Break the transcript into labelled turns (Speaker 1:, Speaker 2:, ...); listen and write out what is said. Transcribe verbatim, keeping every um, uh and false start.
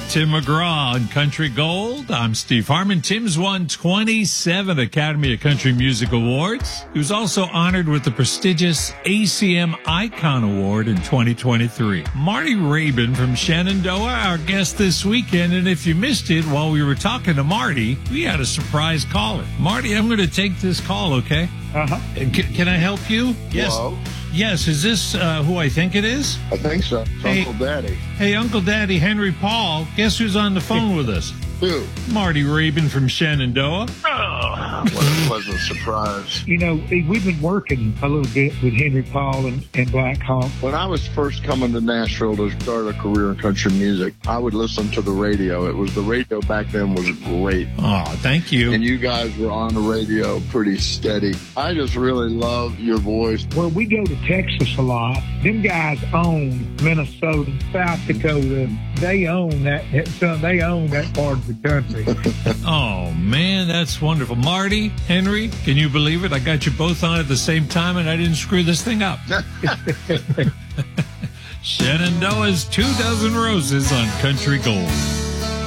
Speaker 1: Tim McGraw on Country Gold. I'm Steve Harmon. Tim's won twenty-seven Academy of Country Music Awards. He was also honored with the prestigious A C M Icon Award in twenty twenty-three. Marty Rabin from Shenandoah, our guest this weekend. And if you missed it while we were talking to Marty, we had a surprise caller. Marty, I'm going to take this call, okay?
Speaker 2: Uh-huh.
Speaker 1: C- can I help you? Yes.
Speaker 3: Hello?
Speaker 1: Yes, is this uh, who I think it is?
Speaker 3: I think so. It's
Speaker 1: Hey.
Speaker 3: Uncle Daddy.
Speaker 1: Hey, Uncle Daddy, Henry Paul, guess who's on the phone with us?
Speaker 3: Who?
Speaker 1: Marty Rabin from Shenandoah.
Speaker 3: What a pleasant surprise.
Speaker 2: You know, we've been working a little bit with Henry Paul and, and Black Hawk.
Speaker 3: When I was first coming to Nashville to start a career in country music, I would listen to the radio. It was the radio back then was great.
Speaker 1: Oh, thank you.
Speaker 3: And you guys were on the radio pretty steady. I just really love your voice.
Speaker 2: Where we go to Texas a lot, them guys own Minnesota, South Dakota. They own that. that- They own that part of the country.
Speaker 1: Oh, man, that's wonderful. Marty, Henry, can you believe it? I got you both on at the same time, and I didn't screw this thing up. Shenandoah's Two Dozen Roses on Country Gold.